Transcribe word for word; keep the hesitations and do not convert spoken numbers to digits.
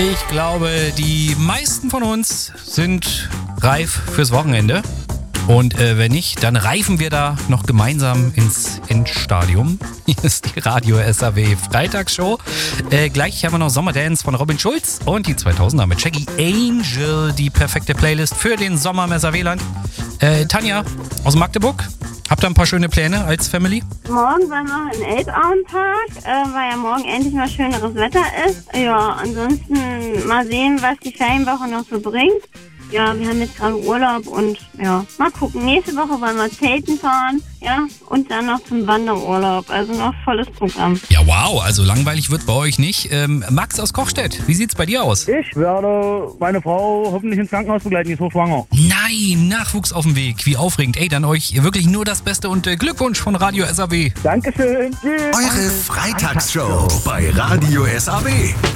Ich glaube, die meisten von uns sind reif fürs Wochenende. Und äh, wenn nicht, dann reifen wir da noch gemeinsam ins Endstadium. Hier ist die Radio S A W Freitagsshow. Äh, gleich haben wir noch Sommerdance von Robin Schulz und die zweitausender mit Shaggy Angel, die perfekte Playlist für den Sommer im S A W-Land. Äh, Tanja aus Magdeburg, habt ihr ein paar schöne Pläne als Family? Morgen waren wir im Elbauenpark, äh, weil ja morgen endlich mal schöneres Wetter ist. Ja, ansonsten mal sehen, was die Ferienwoche noch so bringt. Ja, wir haben jetzt gerade Urlaub und ja, mal gucken. Nächste Woche wollen wir Zelten fahren, ja, und dann noch zum Wanderurlaub. Also noch volles Programm. Ja, wow, also langweilig wird bei euch nicht. Ähm, Max aus Kochstedt, wie sieht's bei dir aus? Ich werde meine Frau hoffentlich ins Krankenhaus begleiten, die ist hochschwanger. Nein, Nachwuchs auf dem Weg, wie aufregend. Ey, dann euch wirklich nur das Beste und äh, Glückwunsch von Radio S A W. Dankeschön. Tschüss. Eure Freitagsshow bei Radio S A W.